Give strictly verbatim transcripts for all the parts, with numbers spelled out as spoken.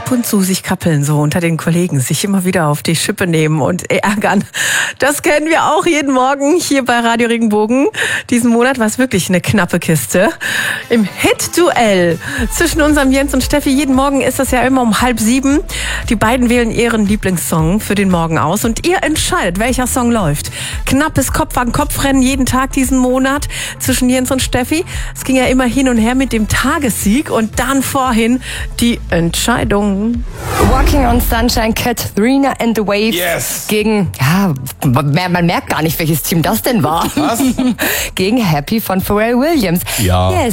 ab und zu sich kappeln, so unter den Kollegen, sich immer wieder auf die Schippe nehmen und ärgern. Das kennen wir auch jeden Morgen hier bei Radio Regenbogen. Diesen Monat war es wirklich eine knappe Kiste. Im Hit-Duell zwischen unserem Jens und Steffi. Jeden Morgen ist das ja immer um halb sieben. Die beiden wählen ihren Lieblingssong für den Morgen aus und ihr entscheidet, welcher Song läuft. Knappes Kopf-an-Kopf-Rennen jeden Tag diesen Monat zwischen Jens und Steffi. Es ging ja immer hin und her mit dem Tagessieg und dann vorhin die Entscheidung. Walking on Sunshine, Katrina and the Waves Yes. gegen, ja, man merkt gar nicht, welches Team das denn war. Was? Gegen Happy von Pharrell Williams. Ja. Yes.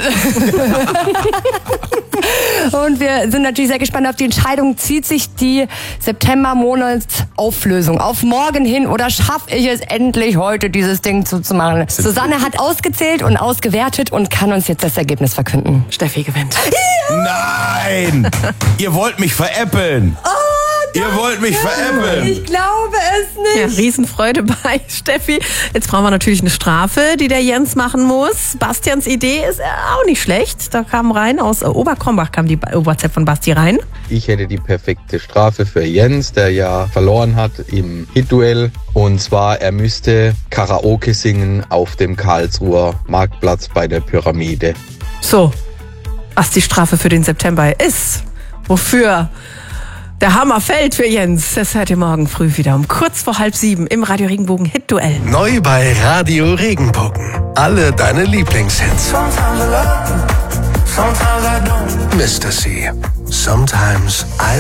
Und wir sind natürlich sehr gespannt auf die Entscheidung. Zieht sich die September-Monatsauflösung auf morgen hin oder schaffe ich es endlich heute, dieses Ding zuzumachen? Susanne hat ausgezählt und ausgewertet und kann uns jetzt das Ergebnis verkünden. Steffi gewinnt. Nein! Ihr wollt mich veräppeln! Oh, Ihr wollt mich veräppeln! ich glaube es Ja, nicht. Riesenfreude bei Steffi. Jetzt brauchen wir natürlich eine Strafe, die der Jens machen muss. Bastians Idee ist auch nicht schlecht. Da kam rein, aus Oberkrombach kam die WhatsApp von Basti rein. Ich hätte die perfekte Strafe für Jens, der ja verloren hat im Hit-Duell. Und zwar, er müsste Karaoke singen auf dem Karlsruher Marktplatz bei der Pyramide. So, was die Strafe für den September ist, wofür der Hammer fällt für Jens, das hört ihr morgen früh wieder um kurz vor halb sieben im Radio Regenbogen Hit-Duell. Neu bei Radio Regenbogen. Alle deine Lieblingshits. Mister C. Sometimes I